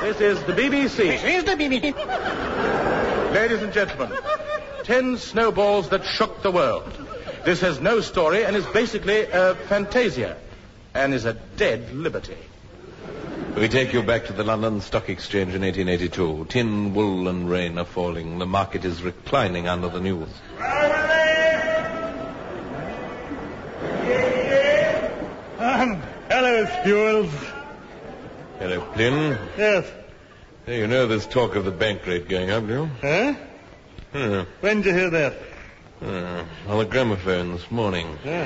This is the BBC. This is the BBC. Ladies and gentlemen, 10 snowballs that shook the world. This has no story and is basically a fantasia and is a dead liberty. We take you back to the London Stock Exchange in 1882. Tin, wool, and rain are falling. The market is reclining under the news. Hello, Spewels. Hello, Flynn. Yes. Hey, you know there's talk of the bank rate going up, do you? Huh? Yeah. When did you hear that? On the gramophone this morning. Yeah.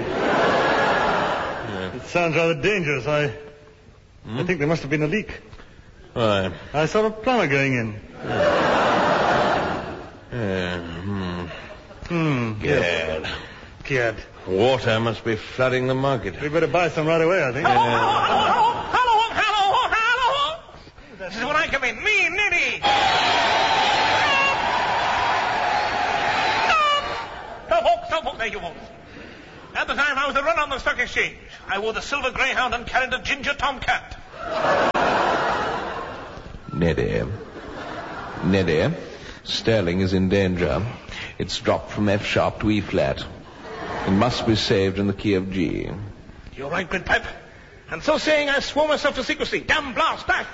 It sounds rather dangerous. I think there must have been a leak. Why? I saw a plumber going in. Gad. Gad. Water must be flooding the market. We better buy some right away, I think. Hello. This is when I come in. Me, Nitty. Stop, folks. There you folks. At the time I was a run on the stock exchange, I wore the silver greyhound and carried a ginger tomcat. Neddy, sterling is in danger. It's dropped from F sharp to E flat. It must be saved in the key of G. You're right, Gridpipe. And so saying, I swore myself to secrecy. Damn blast, that!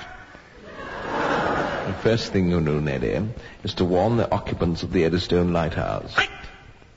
The first thing you do, Neddy, is to warn the occupants of the Eddystone Lighthouse. Right.